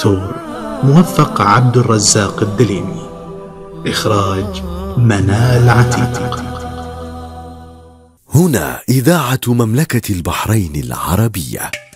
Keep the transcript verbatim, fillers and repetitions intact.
دكتور موفق عبد الرزاق الدليمي. إخراج منال عتيق. هنا إذاعة مملكة البحرين العربية.